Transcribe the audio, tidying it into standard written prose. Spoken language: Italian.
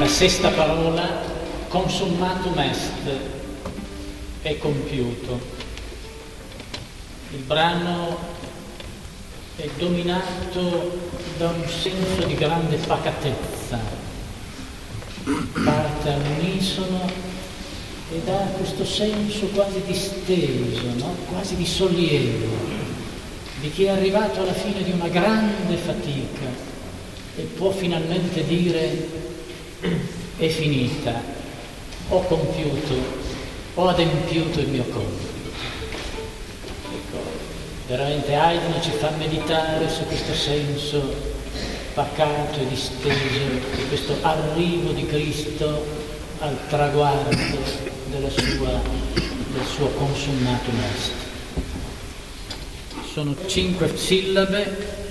La sesta parola, consummatum est, è compiuto. Il brano è dominato da un senso di grande pacatezza, parte all'unisono ed ha questo senso quasi disteso, no? Quasi di sollievo, di chi è arrivato alla fine di una grande fatica e può finalmente dire: è finita, ho compiuto, ho adempiuto il mio compito. Ecco, veramente Haydn ci fa meditare su questo senso pacato e disteso di questo arrivo di Cristo al traguardo del suo consummatum est. Sono 5 sillabe